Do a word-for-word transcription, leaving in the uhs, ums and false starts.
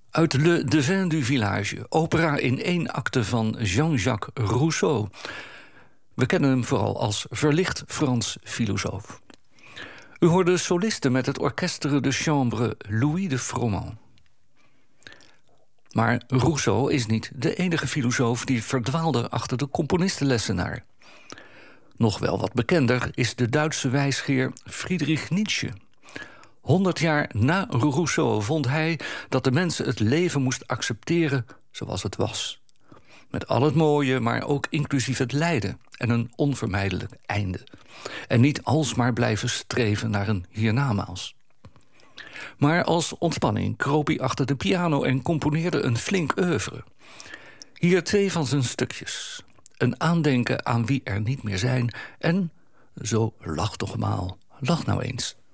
Uit Le Devin du Village, opera in één acte van Jean-Jacques Rousseau. We kennen hem vooral als verlicht Frans filosoof. U hoorde solisten met het Orchestre de Chambre Louis de Froment. Maar Rousseau is niet de enige filosoof die verdwaalde achter de componistenlessenaar. Nog wel wat bekender is de Duitse wijsgeer Friedrich Nietzsche. Honderd jaar na Rousseau vond hij dat de mens het leven moest accepteren zoals het was. Met al het mooie, maar ook inclusief het lijden en een onvermijdelijk einde. En niet alsmaar blijven streven naar een hiernamaals. Maar als ontspanning kroop hij achter de piano en componeerde een flink oeuvre. Hier twee van zijn stukjes. Een aandenken aan wie er niet meer zijn en, zo lach toch maar, lach nou eens.